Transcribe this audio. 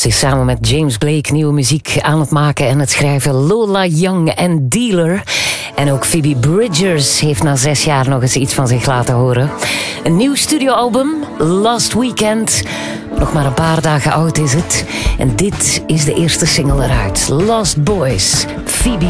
is samen met James Blake nieuwe muziek aan het maken en het schrijven. Lola Young en Dealer. En ook Phoebe Bridgers heeft na 6 jaar nog eens iets van zich laten horen. Een nieuw studioalbum, Last Weekend. Nog maar een paar dagen oud is het. En dit is de eerste single eruit. Lost Boys, Phoebe